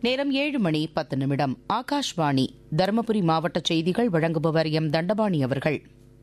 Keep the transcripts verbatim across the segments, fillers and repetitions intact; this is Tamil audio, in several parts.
நேரம் ஏழு மணி பத்து நிமிடம். ஆகாஷ்வாணி தருமபுரி மாவட்ட செய்திகள் வழங்குபவர் எம் தண்டபாணி அவர்கள்.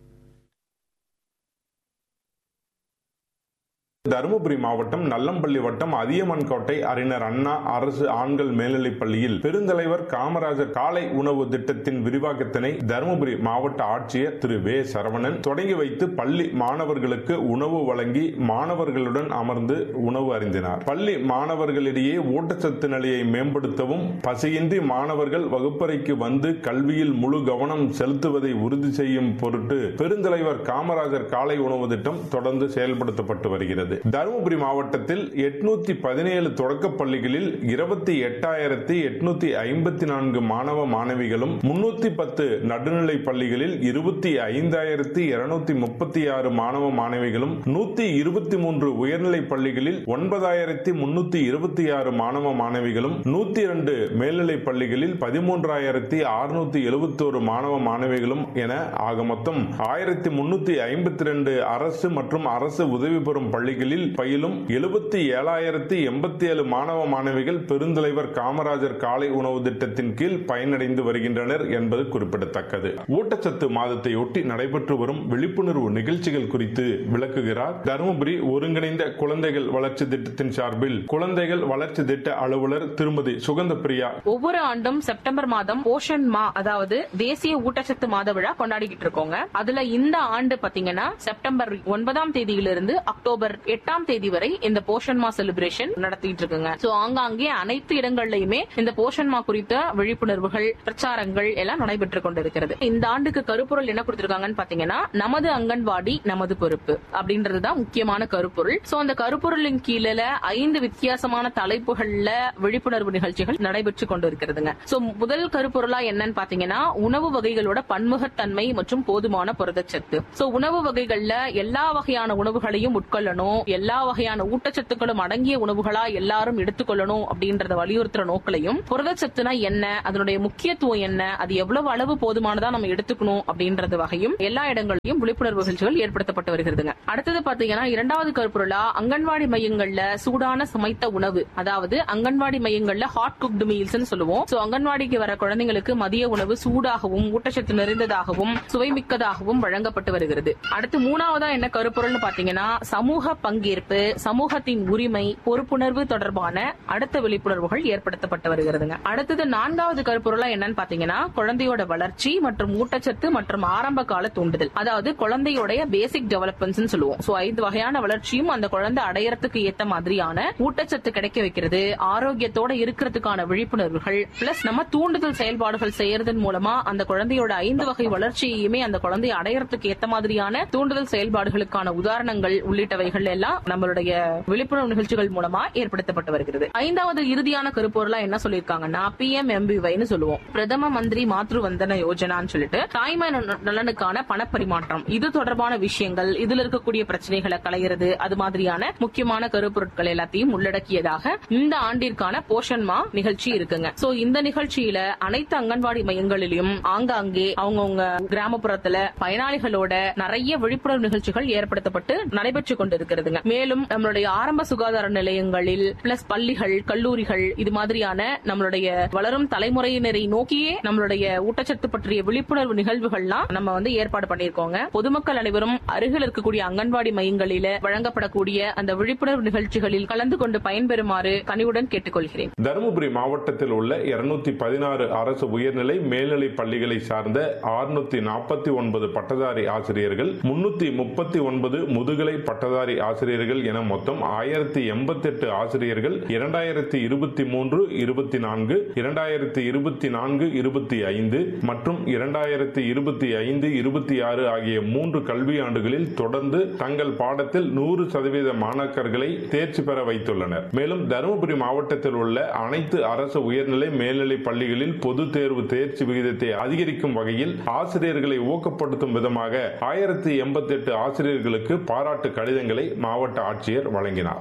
தருமபுரி மாவட்டம் நல்லம்பள்ளி வட்டம் அதியமன்கோட்டை அறிஞர் அண்ணா அரசு ஆண்கள் மேல்நிலைப் பள்ளியில் பெருந்தலைவர் காமராஜர் காலை உணவு திட்டத்தின் விரிவாக்கத்தினை தருமபுரி மாவட்ட ஆட்சியர் திரு வே சரவணன் தொடங்கி வைத்து பள்ளி மாணவர்களுக்கு உணவு வழங்கி மாணவர்களுடன் அமர்ந்து உணவு அருந்தினார். பள்ளி மாணவர்களிடையே ஊட்டச்சத்து நிலையை மேம்படுத்தவும் பசியின்றி மாணவர்கள் வகுப்பறைக்கு வந்து கல்வியில் முழு கவனம் செலுத்துவதை உறுதி செய்யும் பொருட்டு பெருந்தலைவர் காமராஜர் காலை உணவு திட்டம் தொடர்ந்து செயல்படுத்தப்பட்டு வருகிறது. தருமபுரி மாவட்டத்தில் எட்நூத்தி பதினேழு தொடக்க பள்ளிகளில் இருபத்தி எட்டாயிரத்தி எட்நூத்தி ஐம்பத்தி நான்கு மாணவ மாணவிகளும் முன்னூத்தி பத்து நடுநிலை பள்ளிகளில் இருபத்தி ஐந்தாயிரத்தி இருநூத்தி முப்பத்தி ஆறு மாணவ மாணவிகளும் நூத்தி இருபத்தி மூன்று உயர்நிலை பள்ளிகளில் ஒன்பதாயிரத்தி முன்னூத்தி இருபத்தி ஆறு மாணவ மாணவிகளும் நூத்தி இரண்டு மேல்நிலை பள்ளிகளில் பதிமூன்றாயிரத்தி அறுநூத்தி எழுபத்தோரு மாணவ மாணவிகளும் என ஆக மொத்தம் ஆயிரத்தி முன்னூத்தி ஐம்பத்தி இரண்டு அரசு மற்றும் அரசு உதவி பெறும் பள்ளி பயிலும் எழுபத்தி ஏழாயிரத்தி எண்பத்தி ஏழு மாணவ மாணவிகள் பெருந்தலைவர் காமராஜர் காலை உணவு திட்டத்தின் கீழ் பயனடைந்து வருகின்றனர் என்பது குறிப்பிடத்தக்கது. ஊட்டச்சத்து மாதத்தை ஒட்டி நடைபெற்று வரும் விழிப்புணர்வு நிகழ்ச்சிகள் குறித்து விளக்குகிறார் தருமபுரி ஒருங்கிணைந்த குழந்தைகள் வளர்ச்சி திட்டத்தின் சார்பில் குழந்தைகள் வளர்ச்சி திட்ட அலுவலர் திருமதி சுகந்த பிரியா. ஒவ்வொரு ஆண்டும் செப்டம்பர் மாதம் போஷன் மா, அதாவது தேசிய ஊட்டச்சத்து மாத விழா கொண்டாடிக்கிட்டு இருக்கோங்க. அதுல இந்த ஆண்டு பாத்தீங்கன்னா செப்டம்பர் ஒன்பதாம் தேதியிலிருந்து அக்டோபர் எட்டாம் தேதி வரை இந்த போஷன் மா செலிப்ரேஷன் நடத்திட்டு இருக்குங்க. சோ ஆங்காங்கே அனைத்து இடங்கள்லயுமே இந்த போஷன் மா குறித்த விழிப்புணர்வுகள், பிரச்சாரங்கள் எல்லாம் நடைபெற்றுக் கொண்டிருக்கிறது. இந்த ஆண்டுக்கு கருப்பொருள் என்ன கொடுத்திருக்காங்கன்னு பாத்தீங்கன்னா, நமது அங்கன்வாடி நமது பொறுப்பு அப்படின்றதுதான் முக்கியமான கருப்பொருள். சோ அந்த கருப்பொருளின் கீழே ஐந்து வித்தியாசமான தலைப்புகள்ல விழிப்புணர்வு நிகழ்ச்சிகள் நடைபெற்றுக் கொண்டிருக்கிறதுங்க. சோ முதல் கருப்பொருளா என்னன்னு பாத்தீங்கன்னா, உணவு வகைகளோட பன்முகத்தன்மை மற்றும் போதுமான புரதச்சத்து. சோ உணவு வகைகள்ல எல்லா வகையான உணவுகளையும் உட்கொள்ளணும், எல்லா வகையான ஊட்டச்சத்துக்களும் அடங்கிய உணவுகளா எல்லாரும் எடுத்துக்கொள்ளணும் அப்படின்றத வலியுறுத்துற நோக்கிலையும், புரதச்சத்துனா என்ன, அதனுடைய முக்கியத்துவம் என்ன, அது எவ்வளவு அளவு போதுமானதா நம்ம எடுத்துக்கணும் அப்படின்றது வகையும் எல்லா இடங்களிலும் விழிப்புணர்வு நிகழ்ச்சிகள் ஏற்படுத்தப்பட்டு வருகிறதுங்க. அடுத்தது பாத்தீங்கன்னா, இரண்டாவது கருப்பொருளா அங்கன்வாடி மையங்கள்ல சூடான சமைத்த உணவு, அதாவது அங்கன்வாடி மையங்கள்ல ஹாட் குக்டு மீல்ஸ் சொல்லுவோம். சோ அங்கன்வாடிக்கு வர குழந்தைங்களுக்கு மதிய உணவு சூடாகவும் ஊட்டச்சத்து நிறைந்ததாகவும் சுவைமிக்கதாகவும் வழங்கப்பட்டு வருகிறது. அடுத்து மூணாவதா என்ன கருப்பொருள்னு பாத்தீங்கன்னா, சமூக பங்கேற்பு, சமூகத்தின் உரிமை, பொறுப்புணர்வு தொடர்பான அடுத்த விழிப்புணர்வுகள் ஏற்படுத்தப்பட்டு வருகிறதுங்க. அடுத்தது நான்காவது கருப்பொருளா என்னன்னு பாத்தீங்கன்னா, குழந்தையோட வளர்ச்சி மற்றும் ஊட்டச்சத்து மற்றும் ஆரம்ப கால தூண்டுதல், அதாவது குழந்தையோட பேசிக் டெவலப்மெண்ட்ஸ் சொல்லுவோம். சோ ஐந்து வகையான வளர்ச்சியும் அந்த குழந்தை அடையறதுக்கு ஏத்த மாதிரியான ஊட்டச்சத்து கிடைக்க வைக்கிறது, ஆரோக்கியத்தோட இருக்கிறதுக்கான விழிப்புணர்வுகள் பிளஸ் நம்ம தூண்டுதல் செயல்பாடுகள் செய்யறதன் மூலமா அந்த குழந்தையோட ஐந்து வகை வளர்ச்சியுமே அந்த குழந்தை அடையறதுக்கு ஏத்த மாதிரியான தூண்டுதல் செயல்பாடுகளுக்கான உதாரணங்கள் உள்ளிட்டவைகள் எல்லாம் நம்மளுடைய விழிப்புணர்வு நிகழ்ச்சிகள் மூலமா ஏற்படுத்தப்பட்டு வருகிறது. ஐந்தாவது இறுதியான கருப்பொருளா என்ன சொல்லிருக்காங்கன்னா, B M M B Y சொல்லுவோம், பிரதம மந்திரி மாத்ரு வந்தன யோஜனான்னு சொல்லிட்டு தாய்மை நலனுக்கான பணப்பரிமாற்றம், இது தொடர்பான விஷயங்கள், இதுல இருக்கக்கூடிய பிரச்சனைகளை களையிறது, அது மாதிரியான முக்கியமான கருப்பொருட்கள் எல்லாத்தையும் உள்ளடக்கியதாக இந்த ஆண்டிற்கான போஷன் மா நிகழ்ச்சி இருக்குங்க. சோ இந்த நிகழ்ச்சியில அனைத்து அங்கன்வாடி மையங்களிலும் ஆங்காங்கே அவங்கவுங்க கிராமப்புறத்துல பயனாளிகளோட நிறைய விழிப்புணர்வு நிகழ்ச்சிகள் ஏற்படுத்தப்பட்டு நடைபெற்றுக் கொண்டிருக்கிறதுங்க. மேலும் நம்மளுடைய ஆரம்ப சுகாதார நிலையங்களில் பிளஸ் பள்ளிகள், கல்லூரிகள், இது மாதிரியான நம்மளுடைய வளரும் தலைமுறையினரை நோக்கியே நம்மளுடைய ஊட்டச்சத்து பற்றிய விழிப்புணர்வு நிகழ்வுகள்லாம் நம்ம வந்து ஏற்பாடு பண்ணிருக்கோங்க. பொதுமக்கள் அனைவரும் அருகில் இருக்கக்கூடிய அங்கன்வாடி மையங்களில வழங்கப்படக்கூடிய அந்த விழிப்புணர்வு நிகழ்ச்சிகளில் கலந்து கொண்டு பயன்பெறுமாறு கனிவுடன் கேட்டுக்கொள்கிறேன். தருமபுரி மாவட்டத்தில் உள்ள இருநூத்தி பதினாறு அரசு உயர்நிலை மேல்நிலை பள்ளிகளை சார்ந்த அறுநூத்தி நாற்பத்தி ஒன்பது பட்டதாரி ஆசிரியர்கள், முன்னூத்தி முப்பத்தி ஒன்பது முதுகலை பட்டதாரி ஆசிரியர்கள் என மொத்தம் ஆயிரத்தி எண்பத்தி எட்டு ஆசிரியர்கள் இரண்டாயிரத்தி இருபத்தி மூன்று இருபத்தி நான்கு இரண்டாயிரத்தி இருபத்தி நான்கு இருபத்தி ஐந்து மற்றும் இரண்டாயிரத்தி இருபத்தி ஐந்து இருபத்தி ஆறு ஆகிய மூன்று கல்வியாண்டுகளில் தொடர்ந்து தங்கள் பாடத்தில் நூறு சதவீத மாணாக்கர்களை தேர்ச்சி பெற வைத்துள்ளனர். மேலும் தருமபுரி மாவட்டத்தில் உள்ள அனைத்து அரசு உயர்நிலை மேல்நிலை பள்ளிகளில் பொது தேர்வு தேர்ச்சி விகிதத்தை அதிகரிக்கும் வகையில் ஆசிரியர்களை ஊக்கப்படுத்தும் விதமாக ஆயிரத்தி எண்பத்தி எட்டு ஆசிரியர்களுக்கு பாராட்டு கடிதங்களை மாவட்ட ஆட்சியர் வழங்கினார்.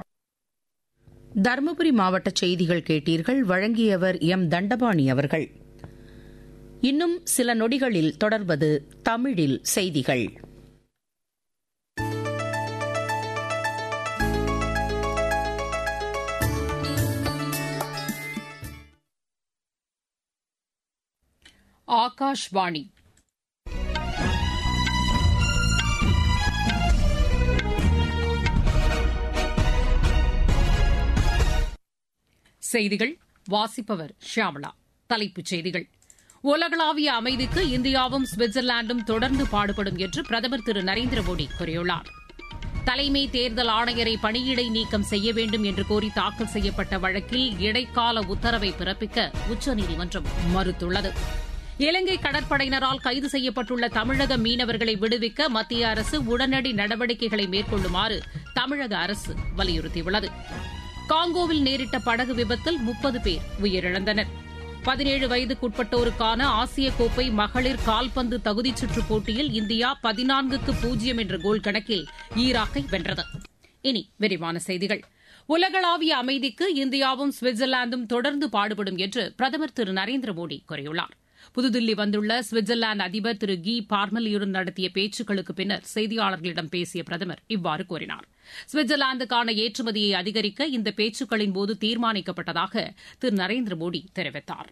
தருமபுரி மாவட்ட செய்திகள் கேட்டீர்கள். வழங்கியவர் எம் தண்டபாணி அவர்கள். இன்னும் சில நொடிகளில் தொடர்வது தமிழில் செய்திகள். ஆகாஷ்வாணி. செய்திகள் வாசிப்பவர் ஷியாமளா. தலைப்புச் செய்திகள். உலகளாவிய அமைதிக்கு இந்தியாவும் சுவிட்சர்லாந்தும் தொடர்ந்து பாடுபடும் என்று பிரதமர் திரு நரேந்திர மோடி கூறியுள்ளார். தலைமை தேர்தல் ஆணையரை பணியிடை நீக்கம் செய்ய வேண்டும் என்று கோரி தாக்கல் செய்யப்பட்ட வழக்கில் இடைக்கால உத்தரவை பிறப்பிக்க உச்சநீதிமன்றம் மறுத்துள்ளது. இலங்கை கடற்படையினரால் கைது செய்யப்பட்டுள்ள தமிழக மீனவர்களை விடுவிக்க மத்திய அரசு உடனடி நடவடிக்கைகளை மேற்கொள்ளுமாறு தமிழக அரசு வலியுறுத்தியுள்ளது. காங்கோவில் நேரிட்ட படகு விபத்தில் முப்பது பேர் உயிரிழந்தனர். பதினேழு வயதுக்குட்பட்டோருக்கான ஆசிய கோப்பை மகளிர் கால்பந்து தகுதிச் சுற்றுப் போட்டியில் இந்தியா பதினான்குக்கு பூஜ்ஜியம் என்ற கோல் கணக்கில் ஈராக்கை வென்றது. இனி விரிவான செய்திகள். உலகளாவிய அமைதிக்கு இந்தியாவும் சுவிட்சர்லாந்தும் தொடர்ந்து பாடுபடும் என்று பிரதமர் திரு நரேந்திர மோடி கூறியுள்ளார். புதுதில்லி வந்துள்ள சுவிட்சர்லாந்து அதிபர் திரு கி பார்மலியுடன் நடத்திய பேச்சுக்களுக்கு பின்னர் செய்தியாளர்களிடம் பேசிய பிரதமர் இவ்வாறு கூறினார். சுவிட்சர்லாந்துக்கான ஏற்றுமதியை அதிகரிக்க இந்த பேச்சுக்களின் போது தீர்மானிக்கப்பட்டதாக திரு நரேந்திர மோடி தெரிவித்தார்.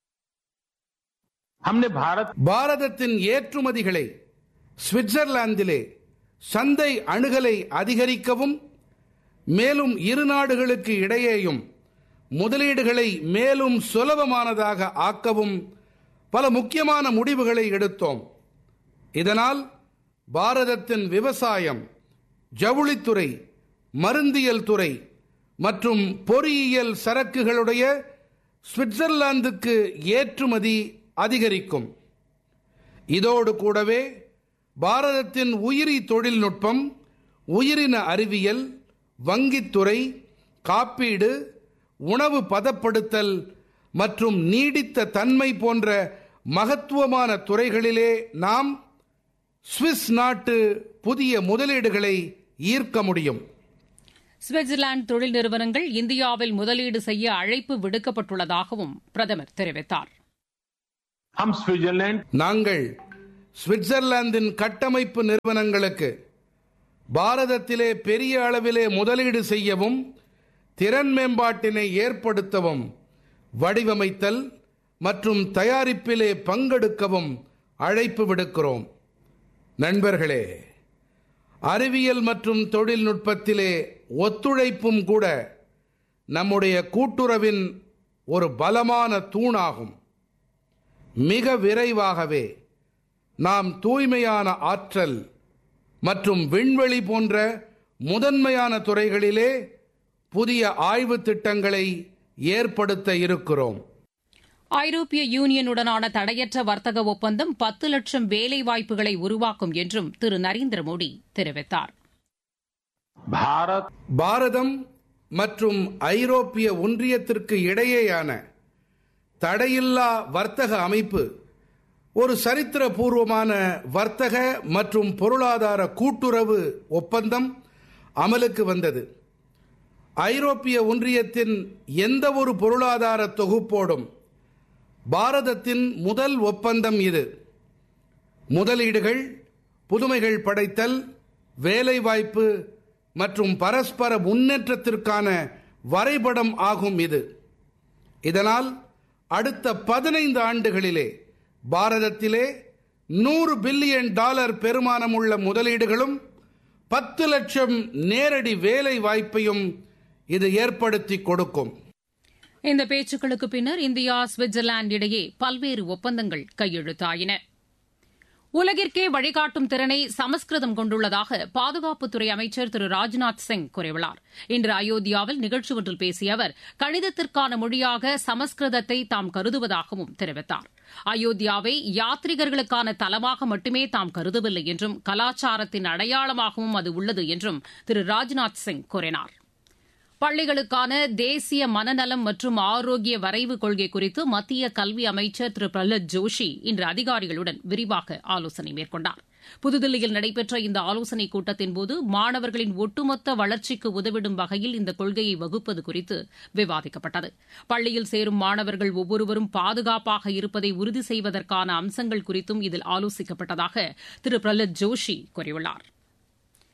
பாரதத்தின் ஏற்றுமதிகளை சுவிட்சர்லாந்திலே சந்தை அணுகலை அதிகரிக்கவும் மேலும் இரு நாடுகளுக்கு இடையேயும் முதலீடுகளை மேலும் சுலபமானதாக ஆக்கவும் பல முக்கியமான முடிவுகளை எடுத்தோம். இதனால் பாரதத்தின் விவசாயம், ஜவுளித்துறை, மருந்தியல் துறை மற்றும் பொறியியல் சரக்குகளுடைய சுவிட்சர்லாந்துக்கு ஏற்றுமதி அதிகரிக்கும். இதோடு கூடவே பாரதத்தின் உயிரி தொழில்நுட்பம், உயிரின அறிவியல், வங்கித்துறை, காப்பீடு, உணவு பதப்படுத்தல் மற்றும் நீடித்த தன்மை போன்ற மகத்துவமான துறைகளிலே நாம் சுவிஸ் நாட்டு புதிய முதலீடுகளை ஈர்க்க முடியும். சுவிட்சர்லாந்து தொழில் நிறுவனங்கள் இந்தியாவில் முதலீடு செய்ய அழைப்பு விடுக்கப்பட்டுள்ளதாகவும் பிரதமர் தெரிவித்தார். நாங்கள் சுவிட்சர்லாந்தின் கட்டமைப்பு நிறுவனங்களுக்கு பாரதத்திலே பெரிய அளவிலே முதலீடு செய்யவும் திறன் மேம்பாட்டினை ஏற்படுத்தவும் வடிவமைத்தல் மற்றும் தயாரிப்பிலே பங்கெடுக்கவும் அழைப்பு விடுக்கிறோம். நண்பர்களே, அறிவியல் மற்றும் தொழில்நுட்பத்திலே ஒத்துழைப்பும் கூட நம்முடைய கூட்டுறவின் ஒரு பலமான தூணாகும். மிக விரைவாகவே நாம் தூய்மையான ஆற்றல் மற்றும் விண்வெளி போன்ற முதன்மையான துறைகளிலே புதிய ஆய்வு திட்டங்களை ஏற்படுத்த இருக்கிறோம். ஐரோப்பிய யூனியனுடனான தடையற்ற வர்த்தக ஒப்பந்தம் பத்து லட்சம் வேலைவாய்ப்புகளை உருவாக்கும் என்றும் திரு நரேந்திர மோடி தெரிவித்தார். பாரதம் மற்றும் ஐரோப்பிய ஒன்றியத்திற்கு இடையேயான தடையில்லா வர்த்தக அமைப்பு ஒரு சரித்திரபூர்வமான வர்த்தக மற்றும் பொருளாதார கூட்டுறவு ஒப்பந்தம் அமலுக்கு வந்தது. ஐரோப்பிய ஒன்றியத்தின் எந்த ஒரு பொருளாதார தொகுப்போடும் பாரதத்தின் முதல் ஒப்பந்தம் இது. முதலீடுகள், புதுமைகள் படைத்தல், வேலைவாய்ப்பு மற்றும் பரஸ்பர முன்னேற்றத்திற்கான வரைபடம் ஆகும் இது. இதனால் அடுத்த பதினைந்து ஆண்டுகளிலே பாரதத்திலே நூறு பில்லியன் டாலர் பெருமானமுள்ள முதலீடுகளும் பத்து லட்சம் நேரடி வேலை வாய்ப்பையும் இது ஏற்படுத்தி கொடுக்கும். இந்த பேச்சுக்களுக்கு பின்னர் இந்தியா சுவிட்சர்லாந்து இடையே பல்வேறு ஒப்பந்தங்கள் கையெழுத்தாயின. உலகிற்கே வழிகாட்டும் திறனை சமஸ்கிருதம் கொண்டுள்ளதாக பாதுகாப்புத்துறை அமைச்சர் திரு ராஜ்நாத் சிங் கூறியுள்ளார். இன்று அயோத்தியாவில் நிகழ்ச்சி ஒன்றில் பேசிய அவர் கணிதத்திற்கான மொழியாக சமஸ்கிருதத்தை தாம் கருதுவதாகவும் தெரிவித்தார். அயோத்தியாவை யாத்ரீகர்களுக்கான தலமாக மட்டுமே தாம் கருதவில்லை என்றும் கலாச்சாரத்தின் அடையாளமாகவும் அது உள்ளது என்றும் திரு ராஜ்நாத் சிங் கூறினார். பள்ளிகளுக்கான தேசிய மனநலம் மற்றும் ஆரோக்கிய வரைவு கொள்கை குறித்து மத்திய கல்வி அமைச்சர் திரு பிரஹ்லாத் ஜோஷி இன்று அதிகாரிகளுடன் விரிவாக ஆலோசனை மேற்கொண்டார். புதுதில்லியில் நடைபெற்ற இந்த ஆலோசனைக் கூட்டத்தின்போது மாணவர்களின் ஒட்டுமொத்த வளர்ச்சிக்கு உதவிடும் வகையில் இந்த கொள்கையை வகுப்பது குறித்து விவாதிக்கப்பட்டது. பள்ளியில் சேரும் மாணவர்கள் ஒவ்வொருவரும் பாதுகாப்பாக இருப்பதை உறுதி செய்வதற்கான அம்சங்கள் குறித்தும் இதில் ஆலோசிக்கப்பட்டதாக திரு பிரஹ்லாத் ஜோஷி கூறியுள்ளார்.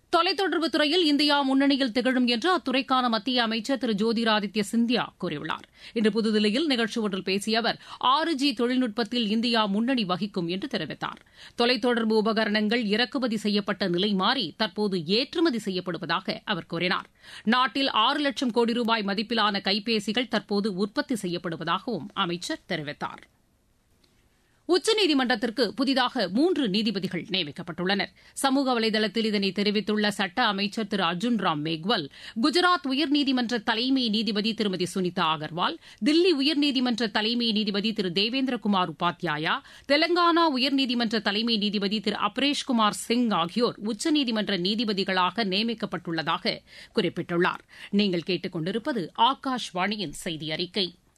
தொலைத்தொடர்புத் துறையில் இந்தியா முன்னணியில் திகழும் என்று அத்துறைக்கான மத்திய அமைச்சர் திரு ஜோதிராதித்ய சிந்தியா கூறியுள்ளார். இன்று புதுதில்லியில் நிகழ்ச்சி ஒன்றில் பேசிய அவர் ஆறு ஜி தொழில்நுட்பத்தில் இந்தியா முன்னணி வகிக்கும் என்று தெரிவித்தார். தொலைத்தொடர்பு உபகரணங்கள் இறக்குமதி செய்யப்பட்ட நிலை மாறி தற்போது ஏற்றுமதி செய்யப்படுவதாக அவர் கூறினார். நாட்டில் ஆறு லட்சம் கோடி ரூபாய் மதிப்பிலான கைபேசிகள் தற்போது உற்பத்தி செய்யப்படுவதாகவும் அமைச்சர் தெரிவித்தார். உச்சநீதிமன்றத்திற்கு புதிதாக மூன்று நீதிபதிகள் நியமிக்கப்பட்டுள்ளனர். சமூக வலைதளத்தில் இதனை தெரிவித்துள்ள சட்ட அமைச்சர் திரு அர்ஜுன் ராம் மேக்வால், குஜராத் உயர்நீதிமன்ற தலைமை நீதிபதி திருமதி சுனிதா அகர்வால், தில்லி உயர்நீதிமன்ற தலைமை நீதிபதி திரு தேவேந்திரகுமார் உபாத்யாயா, தெலங்கானா உயர்நீதிமன்ற தலைமை நீதிபதி திரு அப்ரேஷ்குமார் சிங் ஆகியோர் உச்சநீதிமன்ற நீதிபதிகளாக நியமிக்கப்பட்டுள்ளதாக குறிப்பிட்டுள்ளார். நீங்கள் கேட்டுக் கொண்டிருப்பது ஆகாஷ்வாணியின் செய்தி அறிக்கை.